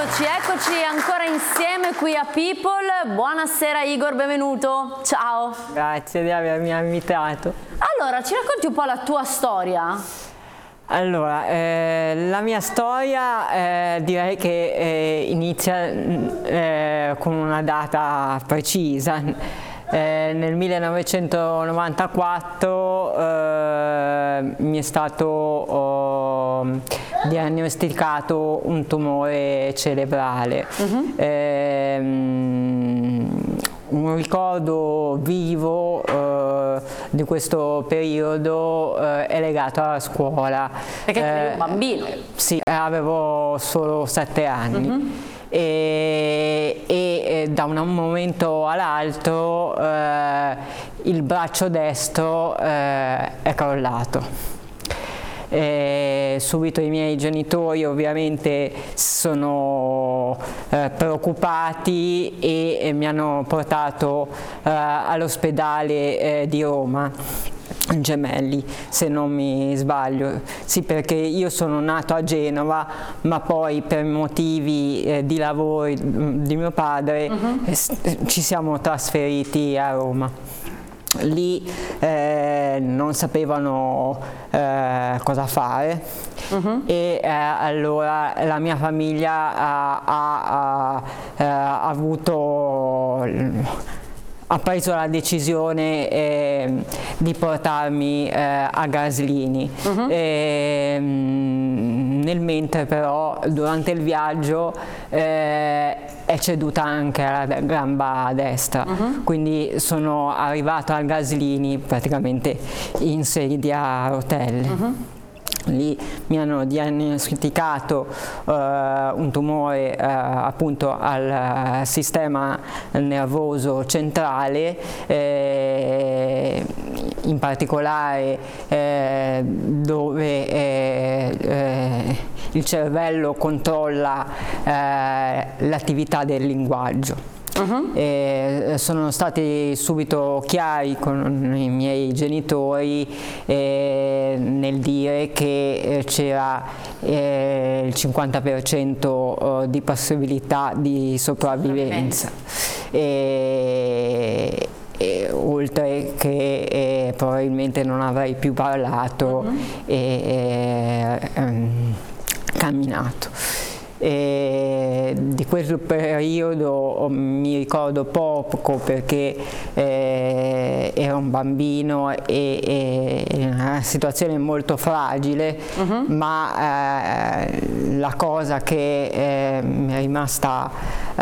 Eccoci ancora insieme qui a People. Buonasera Igor, benvenuto. Ciao. Grazie di avermi invitato. Allora, ci racconti un po' la tua storia? Allora, la mia storia direi che inizia con una data precisa. Nel 1994 mi è stato diagnosticato un tumore cerebrale. Un ricordo vivo di questo periodo è legato alla scuola. Perché eri un bambino? Sì, avevo solo 7 anni. E da un momento all'altro il braccio destro è crollato. Subito i miei genitori ovviamente sono preoccupati e mi hanno portato all'ospedale di Roma, Gemelli, se non mi sbaglio. Sì, perché io sono nato a Genova, ma poi per motivi di lavoro di mio padre ci siamo trasferiti a Roma. Lì non sapevano cosa fare e allora la mia famiglia ha preso la decisione di portarmi a Graslini. Nel mentre però durante il viaggio è ceduta anche la gamba destra, quindi sono arrivato a Graslini praticamente in sedia a rotelle. Lì mi hanno diagnosticato un tumore appunto al sistema nervoso centrale, in particolare dove il cervello controlla l'attività del linguaggio. Sono stati subito chiari con i miei genitori nel dire che c'era il 50% di possibilità di sopravvivenza. Oltre che probabilmente non avrei più parlato e camminato. Di quel periodo mi ricordo poco perché ero un bambino e una situazione molto fragile, ma la cosa che mi è rimasta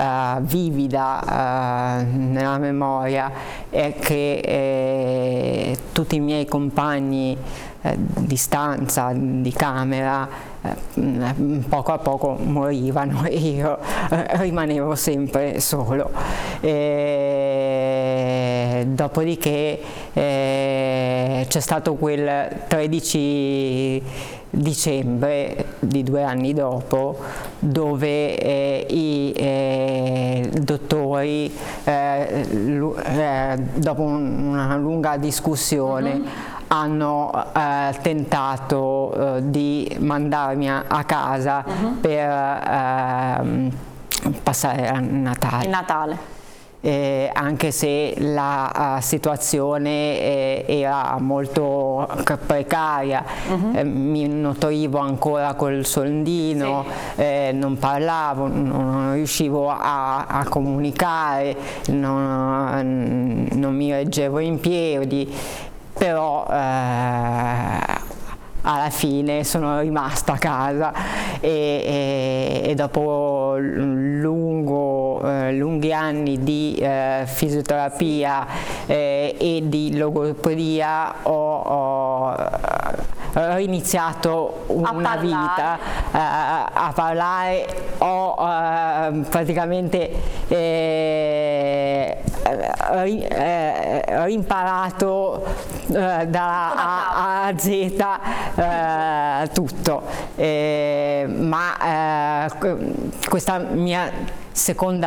vivida nella memoria è che tutti i miei compagni di stanza, di camera, poco a poco morivano e io rimanevo sempre solo. Dopodiché c'è stato quel 13 dicembre di 2 anni dopo dove i dottori dopo una lunga discussione hanno tentato di mandarmi a casa per passare a Natale. Il Natale. Anche se la situazione era molto precaria, mi nutrivo ancora col sondino, non parlavo, non riuscivo a comunicare, non mi reggevo in piedi, però alla fine sono rimasta a casa e dopo lunghi anni di fisioterapia e di logopedia ho iniziato una vita a parlare, ho praticamente rimparato da A a Z tutto, ma questa mia seconda